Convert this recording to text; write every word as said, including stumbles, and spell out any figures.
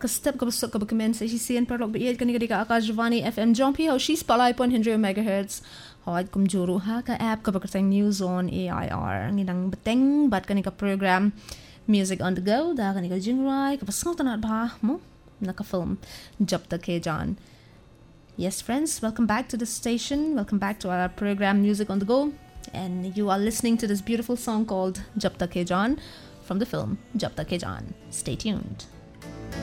ka step ka basok ka bakmen sa sisiyan per log biid kani ka Akashvani F M Jompi ho she's palay pon one hundred megahertz hawad kum juro ha ka app ka bakatang news on A I R nginang beteng bat kani ka program music on the go da kani ka jingrai ka pasngot na ba mo naka film Jab Tak Hai Jaan. Yes friends, welcome back to the station, welcome back to our program Music on the Go, and you are listening to this beautiful song called Jab Tak Hai Jaan from the film Jab Tak Hai Jaan. Stay tuned.